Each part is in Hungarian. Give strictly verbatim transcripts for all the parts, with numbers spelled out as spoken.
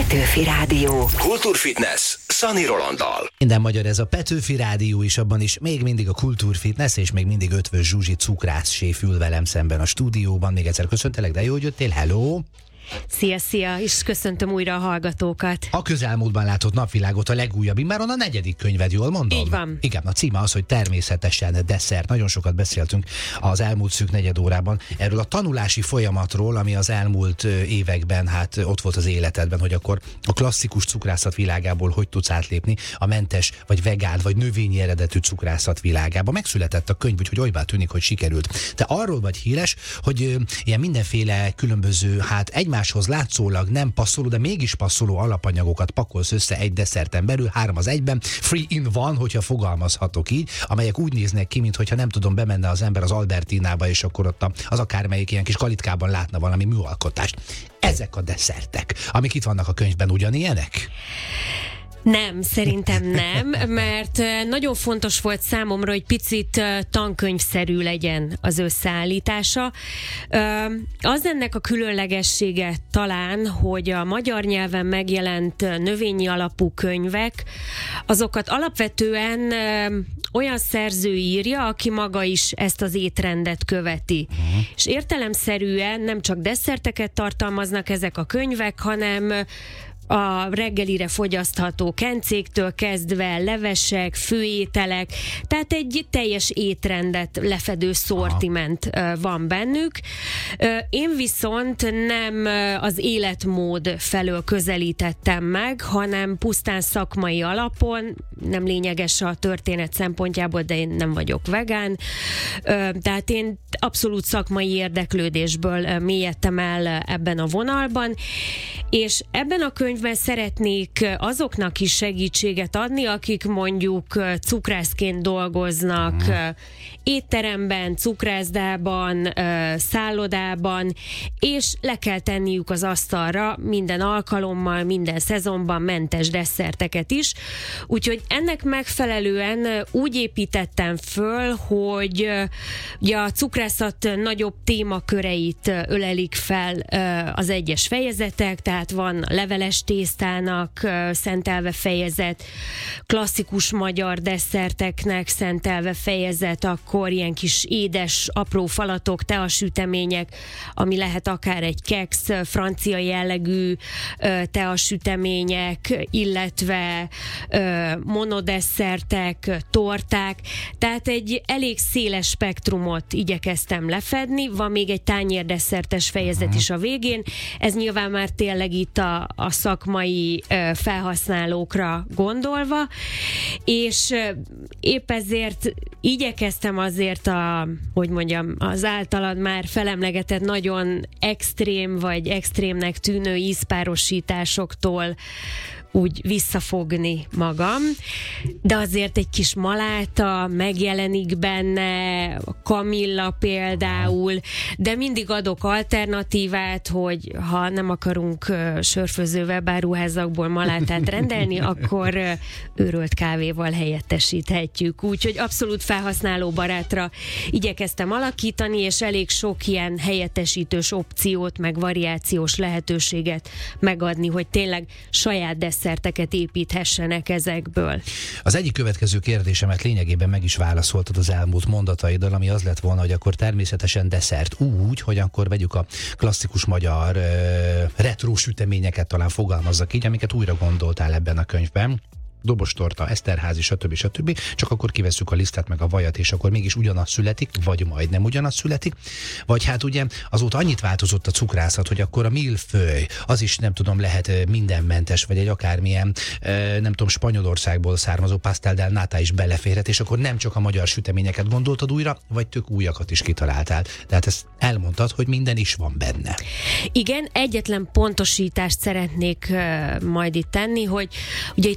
Petőfi Rádió. Kultúrfitness Szani Rolanddal. Minden magyar, ez a Petőfi Rádió is, abban is még mindig a Kultúrfitness, és még mindig Ötvös Zsuzsi cukrász séf ül velem szemben a stúdióban. Még egyszer köszöntelek, de jó, hogy jöttél, hello! Szia, szia, és köszöntöm újra a hallgatókat. A közelmúltban látott napvilágot a legújabb, immáron a negyedik könyved, jól mondom? Így van. Igen, a címe az, hogy természetesen desszert. Nagyon sokat beszéltünk az elmúlt szűk negyed órában erről a tanulási folyamatról, ami az elmúlt években hát ott volt az életedben, hogy akkor a klasszikus cukrászat világából hogy tudsz átlépni a mentes, vagy vegán, vagy növényi eredetű cukrászat világába. Megszületett a könyv, úgyhogy olybá tűnik, hogy sikerült. Te arról vagy híres, hogy ö, ilyen mindenféle különböző, hát egymás máshoz látszólag nem passzoló, de mégis passzoló alapanyagokat pakolsz össze egy desszerten belül, három az egyben, free in van, hogyha fogalmazhatok így, amelyek úgy néznek ki, mintha nem tudom, bemenne az ember az Albertinába, és akkor ott az akármelyik ilyen kis kalitkában látna valami műalkotást. Ezek a desszertek, amik itt vannak a könyvben, ugyanilyenek? Nem, szerintem nem, mert nagyon fontos volt számomra, hogy picit tankönyvszerű legyen az összeállítása. Az ennek a különlegessége talán, hogy a magyar nyelven megjelent növényi alapú könyvek, azokat alapvetően olyan szerző írja, aki maga is ezt az étrendet követi. Uh-huh. És értelemszerűen nem csak desszerteket tartalmaznak ezek a könyvek, hanem a reggelire fogyasztható kencéktől kezdve levesek, főételek, tehát egy teljes étrendet lefedő szortiment Aha. van bennük. Én viszont nem az életmód felől közelítettem meg, hanem pusztán szakmai alapon, nem lényeges a történet szempontjából, de én nem vagyok vegán, tehát én abszolút szakmai érdeklődésből mélyedtem el ebben a vonalban, és ebben a könyvben szeretnék azoknak is segítséget adni, akik mondjuk cukrászként dolgoznak mm. étteremben, cukrászdában, szállodában, és le kell tenniük az asztalra minden alkalommal, minden szezonban mentes desszerteket is. Úgyhogy ennek megfelelően úgy építettem föl, hogy ugye a cukrászat nagyobb témaköreit ölelik fel az egyes fejezetek, tehát van leveles tésztának szentelve fejezet, klasszikus magyar desszerteknek szentelve fejezet, akkor ilyen kis édes, apró falatok, teasütemények, ami lehet akár egy keksz, francia jellegű teasütemények, illetve monodesszertek, torták, tehát egy elég széles spektrumot igyekeztem lefedni, van még egy tányérdesszertes fejezet is a végén, ez nyilván már tényleg itt a, a szakmai ö, felhasználókra gondolva, és ö, épp ezért igyekeztem azért a, hogy mondjam, az általad már felemlegetett nagyon extrém vagy extrémnek tűnő ízpárosításoktól úgy visszafogni magam, de azért egy kis maláta megjelenik benne, kamilla például, de mindig adok alternatívát, hogy ha nem akarunk uh, sörfőző webáruházakból malátát rendelni, akkor uh, őrölt kávéval helyettesíthetjük. Úgyhogy abszolút felhasználóbarátra igyekeztem alakítani, és elég sok ilyen helyettesítős opciót, meg variációs lehetőséget megadni, hogy tényleg saját desszerteket építhessenek ezekből. Az egyik következő kérdésemet lényegében meg is válaszoltad az elmúlt mondataiddal, ami az lett volna, hogy akkor természetesen desszert úgy, hogy akkor vegyük a klasszikus magyar uh, retro süteményeket, talán fogalmazzak így, amiket újra gondoltál ebben a könyvben. Dobostorta, Eszterházi, stb. stb. Csak akkor kivesszük a lisztet meg a vajat, és akkor mégis ugyanaz születik, vagy majdnem ugyanaz születik. Vagy hát ugye azóta annyit változott a cukrászat, hogy akkor a millefeuille, az is nem tudom, lehet mindenmentes, vagy egy akármilyen, nem tudom, Spanyolországból származó pastel del nata is beleférhet, és akkor nem csak a magyar süteményeket gondoltad újra, vagy tök újakat is kitaláltál. Tehát ezt elmondtad, hogy minden is van benne. Igen, egyetlen pontosítást szeretnék uh, majd itt tenni, hogy ugye itt a könyv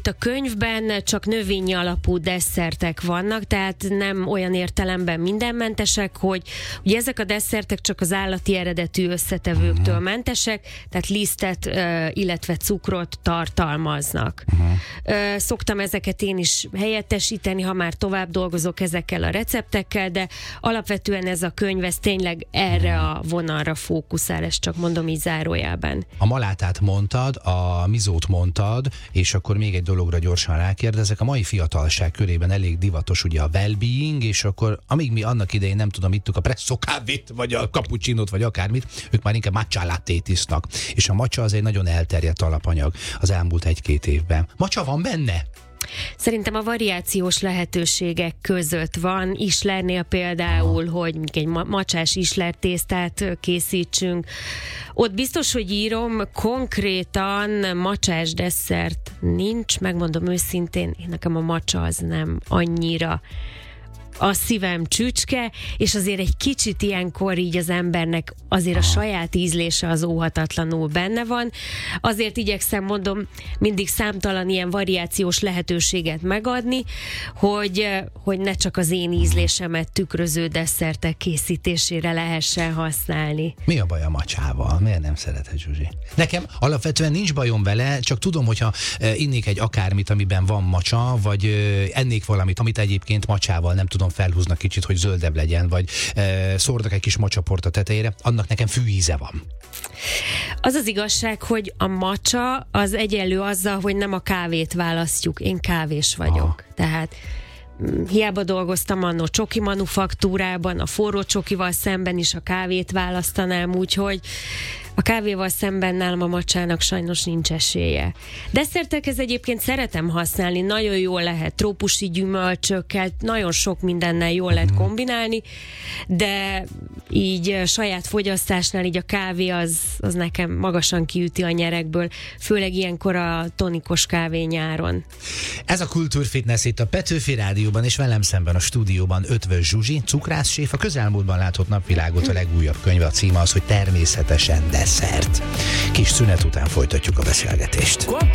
könyvben csak növényi alapú desszertek vannak, tehát nem olyan értelemben mindenmentesek, hogy ugye ezek a desszertek csak az állati eredetű összetevőktől uh-huh. mentesek, tehát lisztet, illetve cukrot tartalmaznak. Uh-huh. Szoktam ezeket én is helyettesíteni, ha már tovább dolgozok ezekkel a receptekkel, de alapvetően ez a könyv, ez tényleg erre a vonalra fókuszál, ezt csak mondom így zárójelben. A malátát mondtad, a mizót mondtad, és akkor még egy dologra gyorsan rákérdezek. A mai fiatalság körében elég divatos ugye a well-being, és akkor amíg mi annak idején nem tudom, ittuk a presszó kávét, vagy a cappuccinót, vagy akármit, ők már inkább matcha lattét isznak. És a matcha az egy nagyon elterjedt alapanyag az elmúlt egy-két évben. Matcha van benne? Szerintem a variációs lehetőségek között van. Islernél például, hogy egy macsás isler tésztát készítsünk. Ott biztos, hogy írom, konkrétan macsás desszert nincs, megmondom őszintén, én nekem a macsa az nem annyira a szívem csücske, és azért egy kicsit ilyenkor így az embernek azért a saját ízlése az óhatatlanul benne van. Azért igyekszem, mondom, mindig számtalan ilyen variációs lehetőséget megadni, hogy, hogy ne csak az én ízlésemet tükröző desszertek készítésére lehessen használni. Mi a baj a macsával? Miért nem szereted, Zsuzsi? Nekem alapvetően nincs bajom vele, csak tudom, hogyha innék egy akármit, amiben van macsa, vagy ennék valamit, amit egyébként macsával nem tudom felhúznak kicsit, hogy zöldebb legyen, vagy e, szórnak egy kis macsaport a tetejére, annak nekem fűíze van. Az az igazság, hogy a macsa az egyenlő azzal, hogy nem a kávét választjuk. Én kávés vagyok. Aha. Tehát hiába dolgoztam annó csoki manufaktúrában, a forró csokival szemben is a kávét választanám, úgyhogy a kávéval szemben nálam a macsának sajnos nincs esélye. Desszertekhez egyébként szeretem használni, nagyon jól lehet trópusi gyümölcsökkel, nagyon sok mindennel jól lehet kombinálni, de így saját fogyasztásnál így a kávé az, az nekem magasan kiüti a nyerekből, főleg ilyenkor a tonikos kávé nyáron. Ez a Kultúrfitness itt a Petőfi Rádióban, és velem szemben a stúdióban Ötvös Zsuzsi, cukrászséf, a közelmúltban látott napvilágot a legújabb könyve, a címe az, hogy Természetesen desszert. Kis szünet után folytatjuk a beszélgetést.